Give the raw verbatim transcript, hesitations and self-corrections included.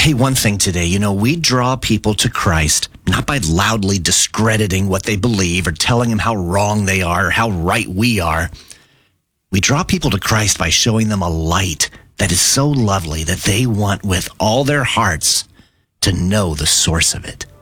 hey, one thing today, you know, we draw people to Christ not by loudly discrediting what they believe or telling them how wrong they are or how right we are. We draw people to Christ by showing them a light that is so lovely that they want with all their hearts to know the source of it.